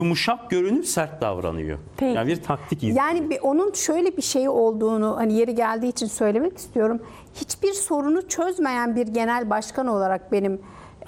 yumuşak görünüp sert davranıyor. Peki. Yani bir taktik izliyor. Yani onun şöyle bir şey olduğunu hani yeri geldiği için söylemek istiyorum. Hiçbir sorunu çözmeyen bir genel başkan olarak benim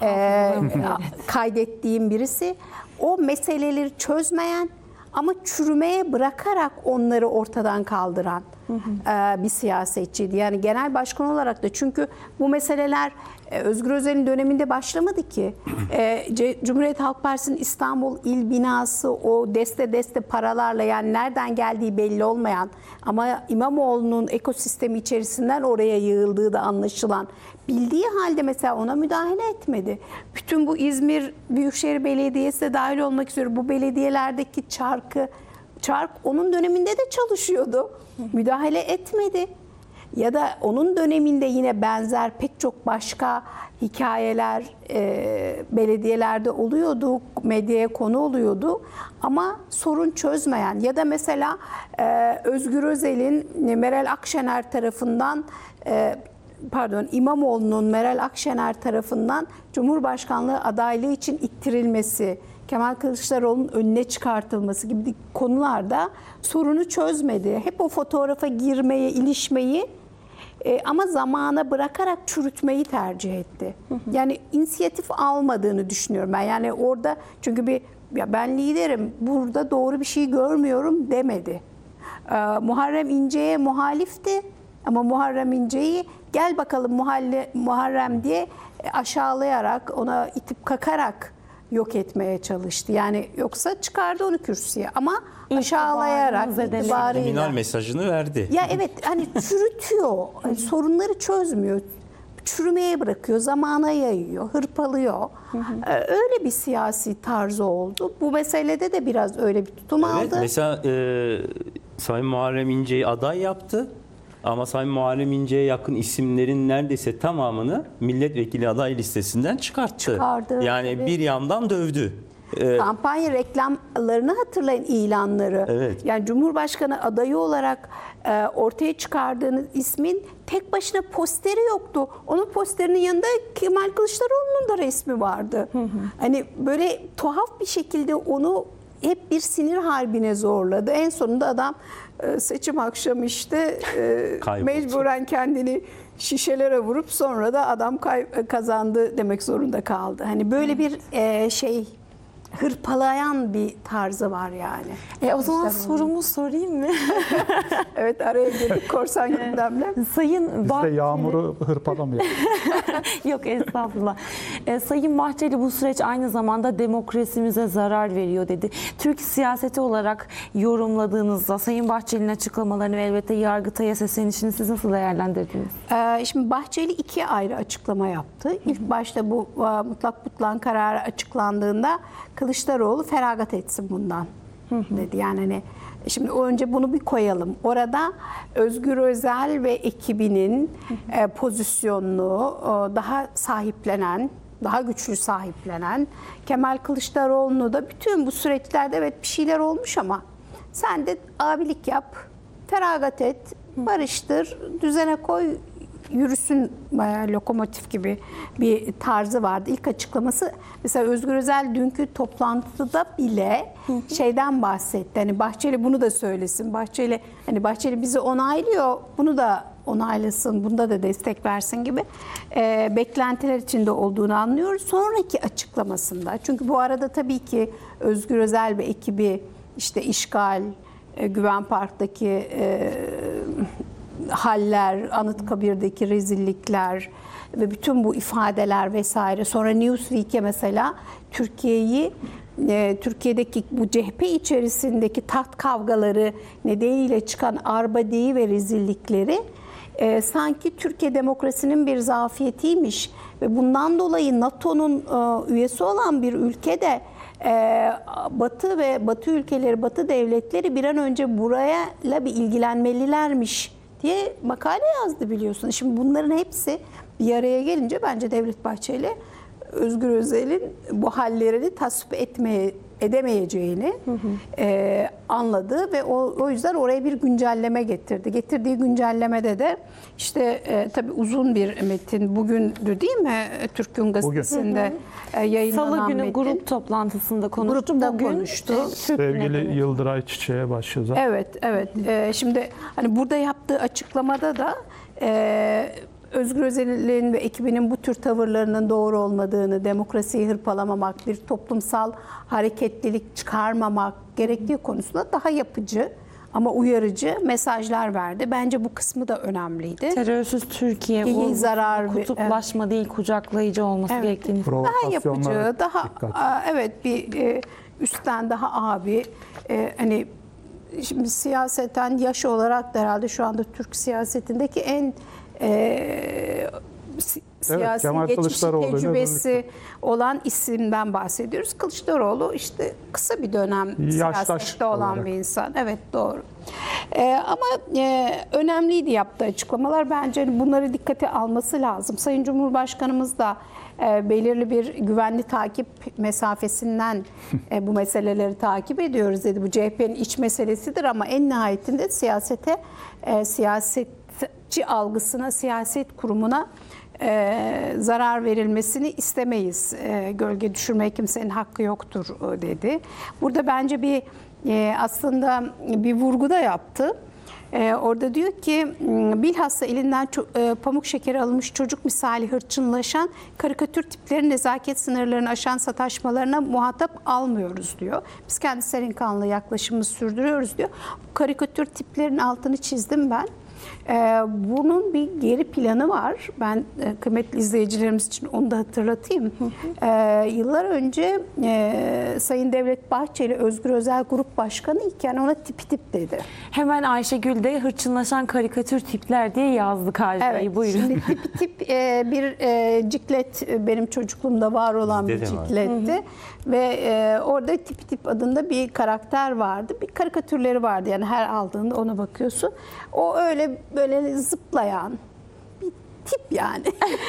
kaydettiğim birisi. O meseleleri çözmeyen ama çürümeye bırakarak onları ortadan kaldıran bir siyasetçiydi. Yani genel başkan olarak da, çünkü bu meseleler Özgür Özel'in döneminde başlamadı ki. Cumhuriyet Halk Partisi'nin İstanbul İl Binası o deste paralarla, yani nereden geldiği belli olmayan ama İmamoğlu'nun ekosistemi içerisinden oraya yığıldığı da anlaşılan, bildiği halde mesela ona müdahale etmedi. Bütün bu İzmir Büyükşehir Belediyesi de dahil olmak üzere bu belediyelerdeki çark onun döneminde de çalışıyordu. Müdahale etmedi. Ya da onun döneminde yine benzer pek çok başka hikayeler belediyelerde oluyordu, medyaya konu oluyordu ama sorun çözmeyen, ya da mesela Özgür Özel'in Meral Akşener tarafından İmamoğlu'nun Meral Akşener tarafından Cumhurbaşkanlığı adaylığı için ittirilmesi, Kemal Kılıçdaroğlu'nun önüne çıkartılması gibi konularda sorunu çözmedi. Hep o fotoğrafa girmeyi, ilişmeyi ama zamana bırakarak çürütmeyi tercih etti. Yani inisiyatif almadığını düşünüyorum ben. Yani orada çünkü ya ben liderim, burada doğru bir şey görmüyorum demedi. Muharrem İnce'ye muhalifti ama Muharrem İnce'yi gel bakalım Muharrem diye aşağılayarak, ona itip kakarak yok etmeye çalıştı. Yani yoksa çıkardı onu kürsüye ama aşağılayarak, itibarıyla. Subliminal mesajını verdi. Ya evet, hani çürütüyor, sorunları çözmüyor. Çürümeye bırakıyor, zamana yayıyor, hırpalıyor. Öyle bir siyasi tarzı oldu. Bu meselede de biraz öyle bir tutum aldı. Mesela Sayın Muharrem İnce'yi aday yaptı. Ama Sayın Muharrem İnce'ye yakın isimlerin neredeyse tamamını milletvekili aday listesinden çıkarttı. Yani evet. bir yandan dövdü. Kampanya reklamlarını hatırlayın, ilanları. Evet. Yani Cumhurbaşkanı adayı olarak ortaya çıkardığınız ismin tek başına posteri yoktu. Onun posterinin yanında Kemal Kılıçdaroğlu'nun da resmi vardı. Hani böyle tuhaf bir şekilde onu hep bir sinir harbine zorladı. En sonunda adam seçim akşamı işte mecburen kendini şişelere vurup sonra da adam kazandı demek zorunda kaldı. Hani böyle bir hırpalayan bir tarzı var yani. O zaman sorumu sorayım mı? Evet, araya girdik korsan gündemle. Sayın Biz de Yağmur'u hırpalamıyor. Yok estağfurullah. Sayın Bahçeli bu süreç aynı zamanda demokrasimize zarar veriyor dedi. Türk siyaseti olarak yorumladığınızda Sayın Bahçeli'nin açıklamalarını ve elbette Yargıtay'a seslenişini siz nasıl değerlendirdiniz? Şimdi Bahçeli iki ayrı açıklama yaptı. İlk başta bu mutlak butlan kararı açıklandığında Kılıçdaroğlu feragat etsin bundan dedi. Yani hani şimdi önce bunu bir koyalım. Orada Özgür Özel ve ekibinin pozisyonunu daha sahiplenen, daha güçlü sahiplenen, Kemal Kılıçdaroğlu'nu da bütün bu süreçlerde evet bir şeyler olmuş ama sen de abilik yap, feragat et, barıştır, düzene koy, yürüsün, bayağı lokomotif gibi bir tarzı vardı. İlk açıklaması mesela Özgür Özel dünkü toplantıda bile şeyden bahsetti. Hani Bahçeli bunu da söylesin. Bahçeli bizi onaylıyor. Bunu da onaylasın. Bunda da destek versin gibi beklentiler içinde olduğunu anlıyoruz. Sonraki açıklamasında, çünkü bu arada tabii ki Özgür Özel ve ekibi işte işgal, Güven Park'taki haller, Anıtkabir'deki rezillikler ve bütün bu ifadeler vesaire. Sonra Newsweek'e mesela Türkiye'deki bu CHP içerisindeki taht kavgaları nedeniyle çıkan arbadiyi ve rezillikleri sanki Türkiye demokrasinin bir zafiyetiymiş ve bundan dolayı NATO'nun üyesi olan bir ülkede Batı ve Batı ülkeleri, Batı devletleri bir an önce burayla bir ilgilenmelilermiş diye makale yazdı, biliyorsun. Şimdi bunların hepsi bir araya gelince bence Devlet Bahçeli Özgür Özel'in bu hallerini tasvip etmeye edemeyeceğini anladı ve o yüzden oraya bir güncelleme getirdi. Getirdiği güncellemede de işte tabii uzun bir metin, bugündü değil mi? Türk Gün Gazetesi'nde yayınlanan Salı günü metin. grup toplantısında konuştu. Grupta Bugün, konuştu. Türk Sevgili gündemi. Yıldıray Çiçek'e başlıyor. Evet. Şimdi hani burada yaptığı açıklamada da Özgür Özel'in ve ekibinin bu tür tavırlarının doğru olmadığını, demokrasiyi hırpalamamak, bir toplumsal hareketlilik çıkarmamak gerektiği konusunda daha yapıcı ama uyarıcı mesajlar verdi. Bence bu kısmı da önemliydi. Terörsüz Türkiye, İyi bu zarar- kutuplaşma değil kucaklayıcı olması gerektiğini. Daha Provokasyonlara yapıcı, daha dikkat. evet bir üstten daha abi hani şimdi siyaseten yaş olarak da herhalde şu anda Türk siyasetindeki en siyasi Kemal geçiş Kılıçdaroğlu ile tecrübesi olan isimden bahsediyoruz. Kılıçdaroğlu işte kısa bir dönem Yaştaş siyasette olan olarak. bir insan. Evet, doğru. Ama önemliydi yaptığı açıklamalar. Bence bunları dikkate alması lazım. Sayın Cumhurbaşkanımız da belirli bir güvenli takip mesafesinden bu meseleleri takip ediyoruz dedi. Bu CHP'nin iç meselesidir ama en nihayetinde siyasetçi algısına, siyaset kurumuna zarar verilmesini istemeyiz. Gölge düşürmeye kimsenin hakkı yoktur dedi. Burada bence bir aslında bir vurgu da yaptı. Orada diyor ki bilhassa elinden pamuk şekeri alınmış çocuk misali hırçınlaşan karikatür tiplerin nezaket sınırlarını aşan sataşmalarına muhatap almıyoruz diyor. Biz kendi serin kanlı yaklaşımımızı sürdürüyoruz diyor. Bu karikatür tiplerin altını çizdim ben. Bunun bir geri planı var. Ben kıymetli izleyicilerimiz için onu da hatırlatayım. Yıllar önce Sayın Devlet Bahçeli Özgür Özel Grup Başkanı iken ona tipi tip dedi. Hemen Ayşegül de hırçınlaşan karikatür tipler diye yazdı Kajra'yı. Evet, Buyurun. şimdi tipi tip bir ciklet benim çocukluğumda var olan bir Bizde de var. cikletti. Ve orada tipi tip adında bir karakter vardı. Bir karikatürleri vardı yani her aldığında ona bakıyorsun. O öyle böyle zıplayan bir tip yani.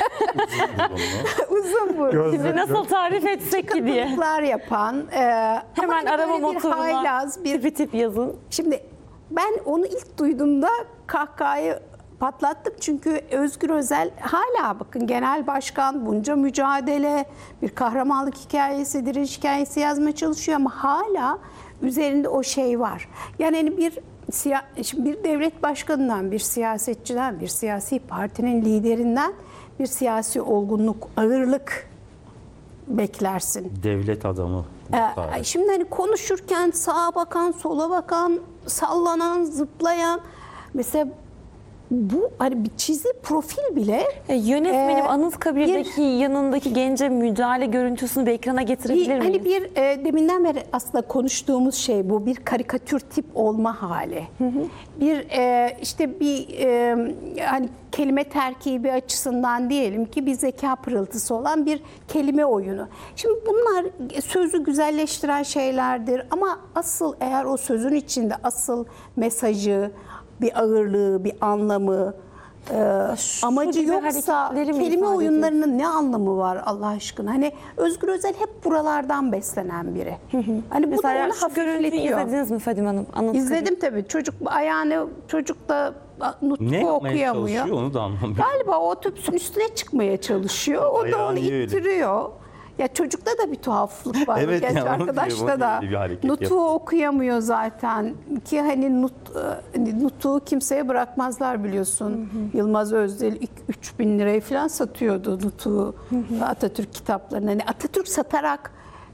Uzun burun. Gözlü. Şimdi nasıl tarif etsek ki diye. Kıpırtıklar yapan. Hemen ama hani arama böyle bir motoruna haylaz, bir tipi tip yazın. Şimdi ben onu ilk duyduğumda kahkahayı patlattım. Çünkü Özgür Özel hala bakın genel başkan, bunca mücadele, bir kahramanlık hikayesi, direniş hikayesi yazmaya çalışıyor ama hala üzerinde o şey var. Yani hani şimdi bir devlet başkanından, bir siyasetçiden, bir siyasi partinin liderinden bir siyasi olgunluk, ağırlık beklersin. Devlet adamı. Şimdi hani konuşurken sağa bakan, sola bakan, sallanan, zıplayan mesela bu hani bir çizgi profil bile Yönetmenim Anıtkabir'deki yanındaki gence müdahale görüntüsünü bir ekrana getirebilir miyiz? hani bir deminden beri aslında konuştuğumuz şey bu bir karikatür tip olma hali. Bir işte bir hani kelime terkibi açısından diyelim ki bir zeka pırıltısı olan bir kelime oyunu. Şimdi bunlar sözü güzelleştiren şeylerdir ama asıl eğer o sözün içinde asıl mesajı, bir ağırlığı, bir anlamı, amacı gibi yoksa hareketleri mi kelime ifade oyunlarının ne anlamı var Allah aşkına? Hani Özgür Özel hep buralardan beslenen biri. Hani bu da Mesela onu şu görüntüyü hafifletiyor. izlediniz mi Fadime Hanım? Anıtkabir. İzledim tabii. Çocuk da Ne nutku yapmaya okuyamıyor. çalışıyor onu da anlamıyorum. Galiba o otobüsün üstüne çıkmaya çalışıyor. O da Ayağı onu niye öyle? ittiriyor. Ya çocukta da bir tuhaflık var. Evet, Genç ya onu arkadaşta diyor, o da öyle bir hareket nutuğu yapıyor. okuyamıyor zaten. Ki hani nutuğu kimseye bırakmazlar biliyorsun. Yılmaz Özdil 3.000 liraya falan satıyordu nutuğu Atatürk kitaplarını. Hani Atatürk satarak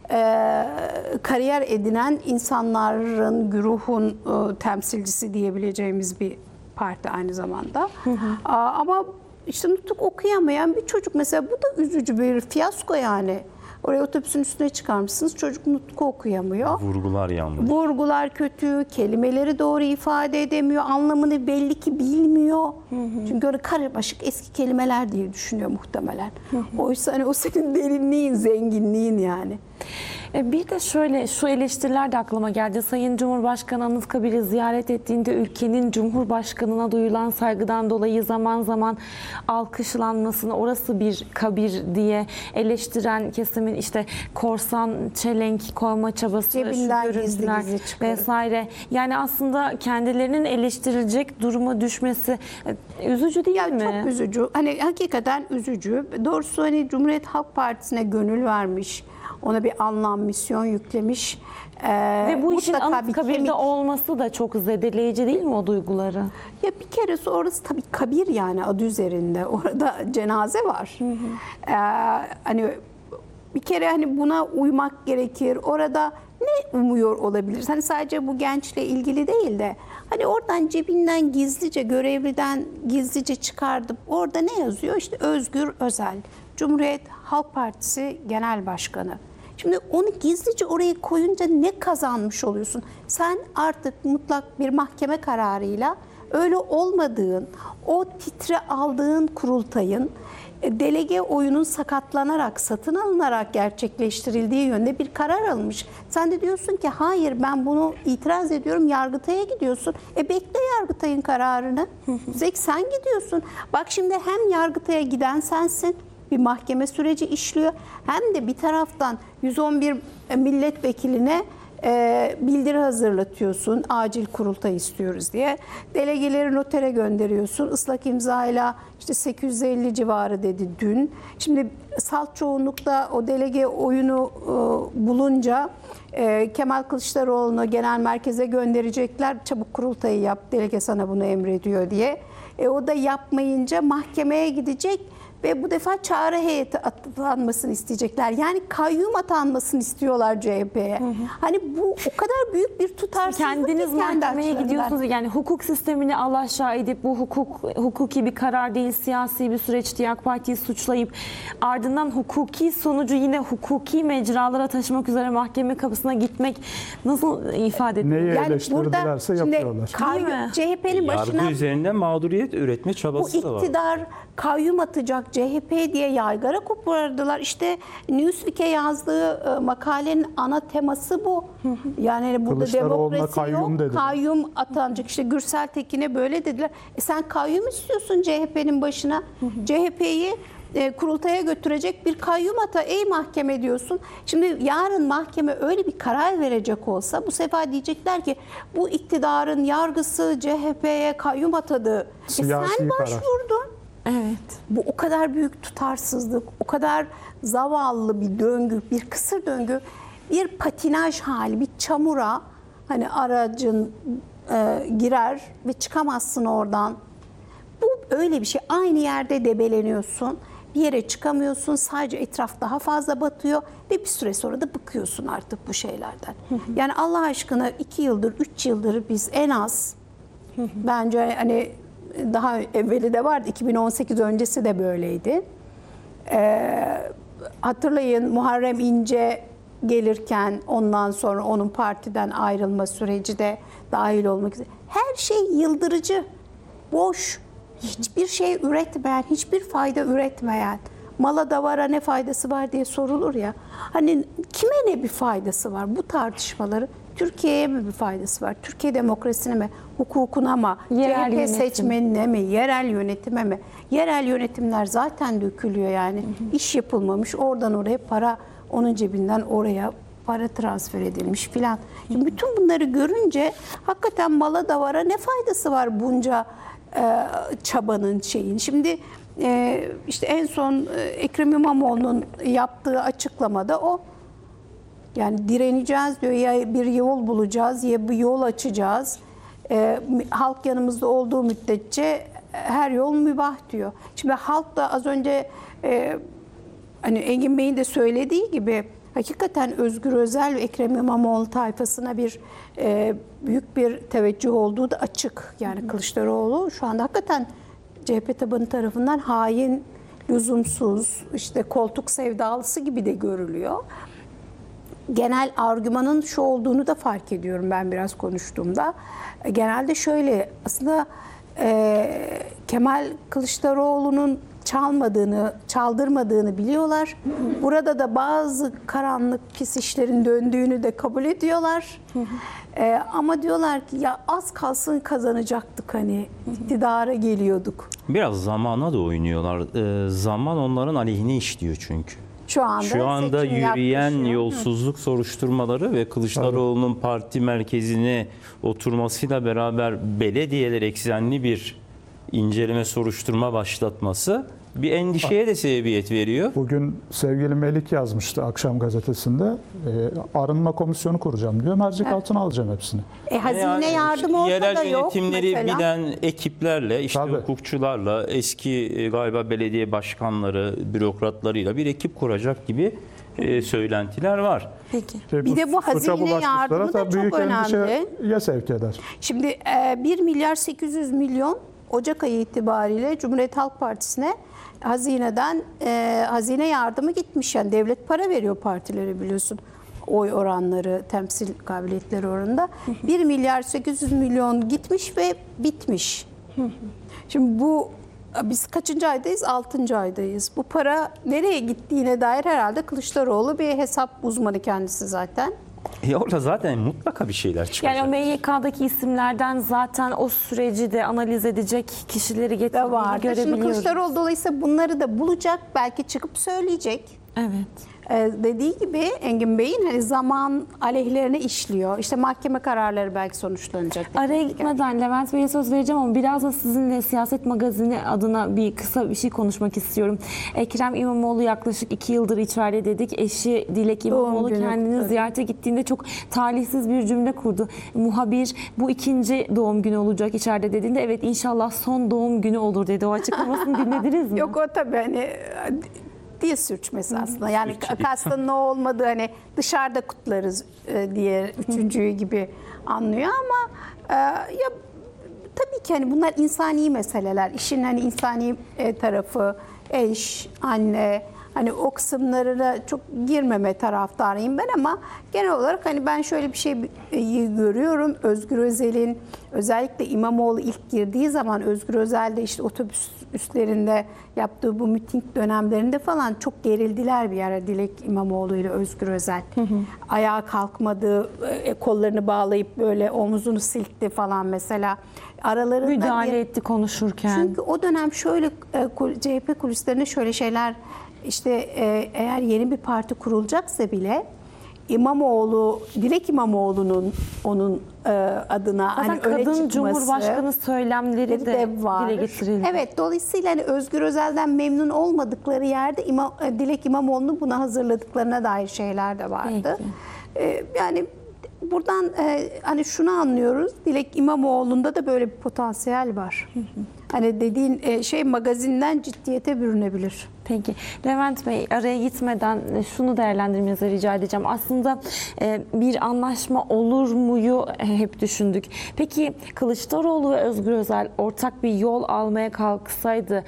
kariyer edinen insanların, güruhun temsilcisi diyebileceğimiz bir parti aynı zamanda. Ama işte nutuk okuyamayan bir çocuk mesela bu da üzücü bir fiyasko yani. Oraya otobüsün üstüne çıkarmışsınız çocuk nutku okuyamıyor. Vurgular yanlış. Vurgular kötü, kelimeleri doğru ifade edemiyor, anlamını belli ki bilmiyor. Çünkü öyle karmaşık eski kelimeler diye düşünüyor muhtemelen. Oysa hani o senin derinliğin, zenginliğin yani. Bir de şöyle şu eleştiriler de aklıma geldi. Sayın Cumhurbaşkanı Anıtkabir'i ziyaret ettiğinde ülkenin Cumhurbaşkanı'na duyulan saygıdan dolayı zaman zaman alkışlanmasını, orası bir kabir diye eleştiren kesimin işte korsan, çelenk koyma çabası, Cebinden şu gizli görüntüler gizli çıkarıp. vesaire. Yani aslında kendilerinin eleştirilecek duruma düşmesi üzücü değil mi? Çok üzücü. Hani hakikaten üzücü. Doğrusu hani Cumhuriyet Halk Partisi'ne gönül vermiş. Ona bir anlam, misyon yüklemiş. Ve bu işin Mutlaka bir Anıtkabir'de kemik. olması da çok zedeleyici değil mi o duyguları? Ya bir kere orası tabii kabir, yani adı üzerinde. Orada cenaze var. Hani bir kere hani buna uymak gerekir. Orada ne umuyor olabiliriz? Hani sadece bu gençle ilgili değil de hani oradan cebinden gizlice, görevliden gizlice çıkardıp orada ne yazıyor? İşte Özgür Özel, Cumhuriyet Halk Partisi Genel Başkanı. Şimdi onu gizlice oraya koyunca ne kazanmış oluyorsun? Sen artık mutlak bir mahkeme kararıyla öyle olmadığın, o titre aldığın kurultayın delege oyunun sakatlanarak, satın alınarak gerçekleştirildiği yönde bir karar almış. Sen de diyorsun ki hayır, ben bunu itiraz ediyorum, Yargıtay'a gidiyorsun. Bekle Yargıtay'ın kararını. Sen gidiyorsun. Bak şimdi hem Yargıtay'a giden sensin, bir mahkeme süreci işliyor, hem de bir taraftan 111 milletvekiline bildiri hazırlatıyorsun, acil kurultay istiyoruz diye. Delegeleri notere gönderiyorsun. Islak imzayla işte 850 civarı dedi dün. Şimdi salt çoğunlukta o delege oyunu bulunca Kemal Kılıçdaroğlu'nu genel merkeze gönderecekler. Çabuk kurultayı yap, delege sana bunu emrediyor diye. O da yapmayınca mahkemeye gidecek. Ve bu defa çağrı heyeti atanmasını isteyecekler. Yani kayyum atanmasını istiyorlar CHP'ye. Hani bu o kadar büyük bir tutarsızlık. Kendiniz ki kendi mahkemeye açılarından. gidiyorsunuz. Yani hukuk sistemini alaşağı edip bu hukuki bir karar değil, siyasi bir süreç diye AK Parti'yi suçlayıp ardından hukuki sonucu yine hukuki mecralara taşımak üzere mahkeme kapısına gitmek nasıl ifade edilir? Neyi Yani eleştirdilerse burada yapıyorlar. CHP'nin başına Yargı üzerinden mağduriyet üretme bu çabası da var. iktidar kayyum atacak CHP diye yaygara kopardılar. İşte Newsweek'e yazdığı makalenin ana teması bu. Yani burada Kılıçdaroğlu'na demokrasi kayyum yok. dedi. Kayyum atanacak. İşte Gürsel Tekin'e böyle dediler. Sen kayyum istiyorsun CHP'nin başına. CHP'yi kurultaya götürecek bir kayyum ata, ey mahkeme diyorsun. Şimdi yarın mahkeme öyle bir karar verecek olsa bu sefer diyecekler ki bu iktidarın yargısı CHP'ye kayyum atadı. Siyasi Sen karar. başvurdun. Evet. Bu o kadar büyük tutarsızlık, o kadar zavallı bir döngü, bir kısır döngü, bir patinaj hali, bir çamura hani aracın girer ve çıkamazsın oradan. Bu öyle bir şey. Aynı yerde debeleniyorsun. Bir yere çıkamıyorsun. Sadece etraf daha fazla batıyor ve bir süre sonra da bıkıyorsun artık bu şeylerden. Yani Allah aşkına 2 yıldır, 3 yıldır biz en az bence hani daha evveli de vardı. 2018 öncesi de böyleydi. Hatırlayın Muharrem İnce gelirken ondan sonra onun partiden ayrılma süreci de dahil olmak üzere. Her şey yıldırıcı, boş, hiçbir şey üretmeyen, hiçbir fayda üretmeyen. Mala davara ne faydası var diye sorulur ya. Hani kime ne bir faydası var bu tartışmaları? Türkiye'ye mi bir faydası var? Türkiye demokrasisine mi? Hukukuna mı? Yerel CHP yönetim. seçmenine mi? Yerel yönetime mi? Yerel yönetimler zaten dökülüyor yani. İş yapılmamış. Oradan oraya para, onun cebinden oraya para transfer edilmiş filan. Şimdi bütün bunları görünce hakikaten mala davara ne faydası var bunca çabanın şeyin. Şimdi işte en son Ekrem İmamoğlu'nun yaptığı açıklamada o. Yani direneceğiz diyor, ya bir yol bulacağız ya bir yol açacağız. Halk yanımızda olduğu müddetçe her yol mübah diyor. Şimdi halk da az önce hani Engin Bey'in de söylediği gibi hakikaten Özgür Özel ve Ekrem İmamoğlu tayfasına bir büyük bir teveccüh olduğu da açık. Yani Kılıçdaroğlu şu anda hakikaten CHP tabanı tarafından hain, lüzumsuz, işte koltuk sevdalısı gibi de görülüyor. Genel argümanın şu olduğunu da fark ediyorum ben biraz konuştuğumda. Genelde şöyle aslında Kemal Kılıçdaroğlu'nun çaldırmadığını biliyorlar. Burada da bazı karanlık pis işlerin döndüğünü de kabul ediyorlar. Ama diyorlar ki ya az kalsın kazanacaktık, hani iktidara geliyorduk. Biraz zamana da oynuyorlar. Zaman onların aleyhine işliyor çünkü. Şu Şu anda seçim yürüyen yaklaşıyor. yolsuzluk soruşturmaları ve Kılıçdaroğlu'nun parti merkezine oturmasıyla beraber belediyeler eksenli bir inceleme soruşturma başlatması bir endişeye de sebebiyet veriyor. Bugün sevgili Melik yazmıştı Akşam Gazetesi'nde. Arınma komisyonu kuracağım diyor. Mercek altına alacağım hepsini. Hazine yardımı ortada yerel yok yönetimleri mesela. bilen ekiplerle, işte Tabii. hukukçularla, eski galiba belediye başkanları, bürokratlarıyla bir ekip kuracak gibi söylentiler var. Peki. Bir de bu suça hazine bulaşmışlara yardımı da tabii çok büyük önemli. endişeye sevk eder. Şimdi 1 milyar 800 milyon Ocak ayı itibariyle Cumhuriyet Halk Partisi'ne hazineden hazine yardımı gitmiş. Yani devlet para veriyor partilere, biliyorsun. Oy oranları, temsil kabiliyetleri oranında. 1 milyar 800 milyon gitmiş ve bitmiş. Şimdi bu, biz kaçıncı aydayız? 6. aydayız. Bu para nereye gittiğine dair herhalde Kılıçdaroğlu bir hesap uzmanı kendisi zaten. Orada zaten mutlaka bir şeyler çıkacak. Yani o MYK'daki isimlerden zaten o süreci de analiz edecek kişileri Da getirdiğini vardı. Şimdi görebiliyoruz. Kılıçdaroğlu dolayısıyla bunları da bulacak. Belki çıkıp söyleyecek. Evet. Dediği gibi Engin Bey'in hani zaman aleyhlerine işliyor. İşte mahkeme kararları belki sonuçlanacak. Araya gitmeden Levent Bey'e söz vereceğim ama biraz da sizinle Siyaset Magazini adına kısa bir şey konuşmak istiyorum. Ekrem İmamoğlu yaklaşık 2 yıldır içeride dedik. Eşi Dilek İmamoğlu günü kendini kutladı. ziyarete gittiğinde çok talihsiz bir cümle kurdu. Muhabir bu 2. doğum günü olacak içeride dediğinde evet inşallah son doğum günü olur dedi. O açıklamasını dinlediniz mi? Yok, o tabii hani dil sürçmesi aslında. Yani kastın ne olmadığı, hani dışarıda kutlarız diye üçüncüyü gibi anlıyor ama ya tabii ki hani bunlar insani meseleler. İşin hani insani tarafı, eş, anne, hani o kısımlarına çok girmeme taraftarıyım ben ama genel olarak hani ben şöyle bir şeyi görüyorum. Özgür Özel'in, özellikle İmamoğlu ilk girdiği zaman Özgür Özel'de işte otobüs üstlerinde yaptığı bu miting dönemlerinde falan çok gerildiler bir ara Dilek İmamoğlu ile Özgür Özel. Ayağa kalkmadı, kollarını bağlayıp böyle omuzunu silkti falan mesela. Aralarında Müdahale etti konuşurken. çünkü o dönem şöyle CHP kulislerinde şöyle şeyler, işte eğer yeni bir parti kurulacaksa bile İmamoğlu, Dilek İmamoğlu'nun onun adına Zaten hani öne kadın çıkması Cumhurbaşkanı söylemleri de var. dile getirildi. Evet, dolayısıyla hani Özgür Özel'den memnun olmadıkları yerde Dilek İmamoğlu'nu buna hazırladıklarına dair şeyler de vardı. Yani buradan hani şunu anlıyoruz. Dilek İmamoğlu'nda da böyle bir potansiyel var. Hani dediğin şey magazinden ciddiyete bürünebilir. Peki. Levent Bey, araya gitmeden şunu değerlendirmenizi rica edeceğim. Aslında bir anlaşma olur muyu hep düşündük. Peki Kılıçdaroğlu ve Özgür Özel ortak bir yol almaya kalksaydı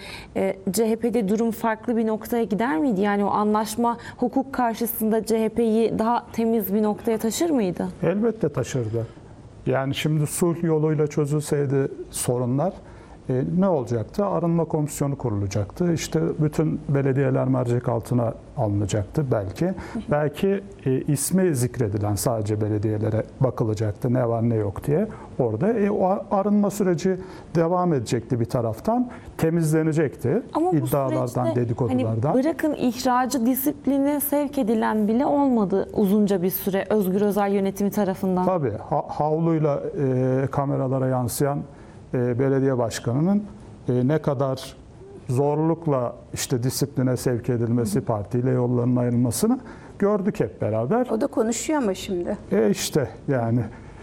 CHP'de durum farklı bir noktaya gider miydi? Yani o anlaşma hukuk karşısında CHP'yi daha temiz bir noktaya taşır mıydı? Elbette taşırdı. Yani şimdi sulh yoluyla çözülseydi sorunlar ne olacaktı? Arınma komisyonu kurulacaktı. İşte bütün belediyeler mercek altına alınacaktı belki. Belki ismi zikredilen sadece belediyelere bakılacaktı ne var ne yok diye. Orada o arınma süreci devam edecekti bir taraftan. Temizlenecekti Ama bu iddialardan, süreçte dedikodulardan. hani bırakın ihracı disipline sevk edilen bile olmadı uzunca bir süre Özgür Özel yönetimi tarafından. Tabii havluyla kameralara yansıyan belediye başkanının ne kadar zorlukla işte disipline sevk edilmesi, partiyle yollarının ayrılmasını gördük hep beraber. O da konuşuyor ama şimdi. İşte yani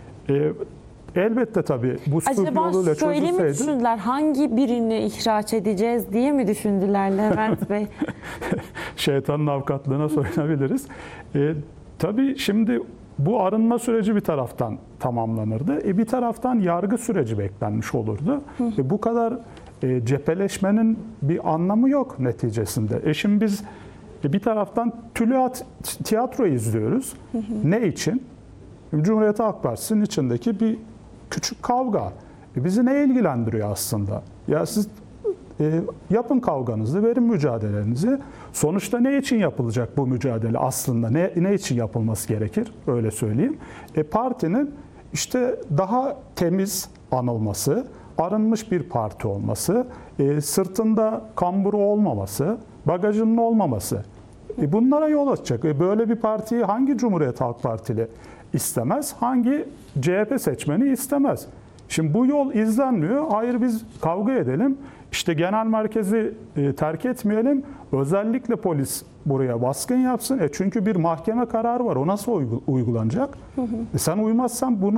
elbette tabii bu sulh Acaba yoluyla şöyle mi çözülseydi düşündüler? Hangi birini ihraç edeceğiz diye mi düşündüler Levent Bey? şeytanın avukatlığına soyunabiliriz. Tabii şimdi bu arınma süreci bir taraftan tamamlanırdı. Bir taraftan yargı süreci beklenmiş olurdu. Bu kadar cepheleşmenin bir anlamı yok neticesinde. Şimdi biz bir taraftan tiyatro izliyoruz. Ne için? Cumhuriyet Halk Partisi'nin içindeki bir küçük kavga. Bizi ne ilgilendiriyor aslında? Ya siz Yapın kavganızı, verin mücadelenizi. Sonuçta ne için yapılacak bu mücadele aslında? Ne için yapılması gerekir? Öyle söyleyeyim. Partinin işte daha temiz anılması, arınmış bir parti olması, sırtında kamburu olmaması, bagajının olmaması. Bunlara yol açacak. Böyle bir partiyi hangi Cumhuriyet Halk Partili istemez? Hangi CHP seçmeni istemez? Şimdi bu yol izlenmiyor. Hayır, biz kavga edelim. İşte genel merkezi terk etmeyelim. Özellikle polis buraya baskın yapsın. Çünkü bir mahkeme kararı var. O nasıl uygulanacak? Sen uymazsan bunu